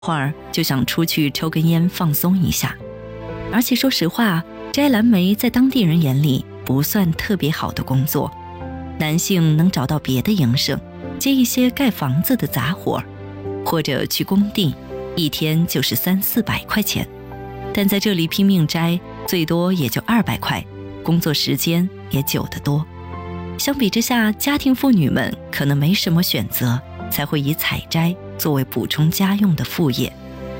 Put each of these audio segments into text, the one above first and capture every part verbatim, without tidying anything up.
会儿就想出去抽根烟放松一下。而且说实话，摘蓝莓在当地人眼里不算特别好的工作，男性能找到别的营生，接一些盖房子的杂活，或者去工地，一天就是三四百块钱。但在这里拼命摘，最多也就二百块，工作时间也久得多。相比之下，家庭妇女们可能没什么选择，才会以采摘作为补充家用的副业。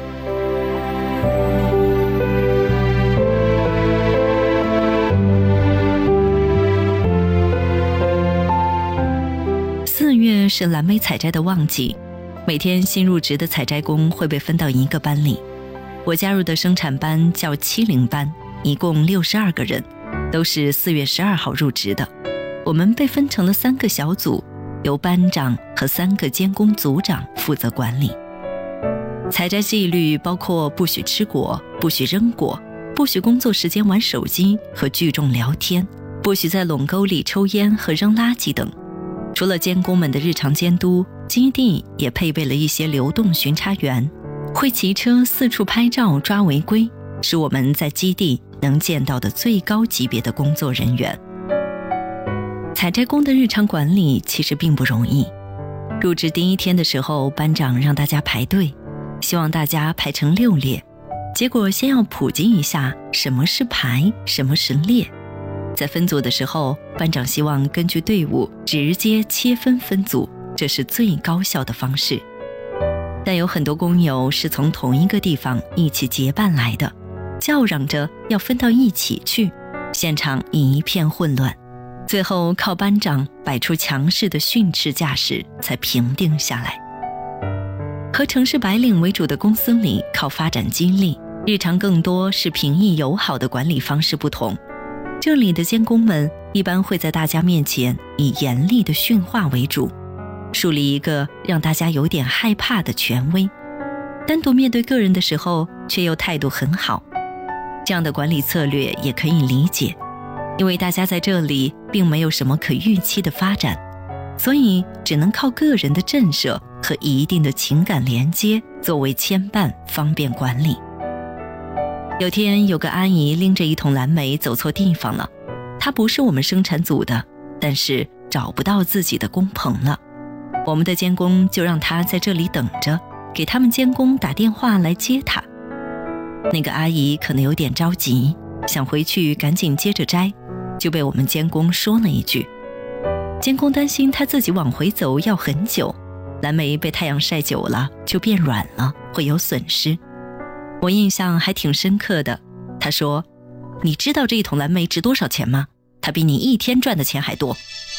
四月是蓝莓采摘的旺季，每天新入职的采摘工会被分到一个班里。我加入的生产班叫七零班，一共六十二个人，都是四月十二号入职的。我们被分成了三个小组，由班长和三个监工组长负责管理。采摘纪律包括不许吃果，不许扔果，不许工作时间玩手机和聚众聊天，不许在垄沟里抽烟和扔垃圾等。除了监工们的日常监督，基地也配备了一些流动巡查员，会骑车四处拍照抓违规，是我们在基地能见到的最高级别的工作人员。采摘工的日常管理其实并不容易。入职第一天的时候，班长让大家排队，希望大家排成六列，结果先要普及一下什么是排，什么是列。在分组的时候，班长希望根据队伍直接切分分组，这是最高效的方式。但有很多工友是从同一个地方一起结伴来的，叫嚷着要分到一起去，现场一片混乱。最后靠班长摆出强势的训斥架势才平定下来。和城市白领为主的公司里靠发展激励，日常更多是平易友好的管理方式不同。这里的监工们一般会在大家面前以严厉的训话为主，树立一个让大家有点害怕的权威，单独面对个人的时候却又态度很好。这样的管理策略也可以理解，因为大家在这里并没有什么可预期的发展，所以只能靠个人的震慑和一定的情感连接作为牵绊，方便管理。有天有个阿姨拎着一桶蓝莓走错地方了，她不是我们生产组的，但是找不到自己的工棚了。我们的监工就让她在这里等着，给他们监工打电话来接她。那个阿姨可能有点着急，想回去赶紧接着摘，就被我们监工说了一句。监工担心她自己往回走要很久，蓝莓被太阳晒久了就变软了，会有损失。我印象还挺深刻的，他说：“你知道这一桶蓝莓值多少钱吗？它比你一天赚的钱还多。”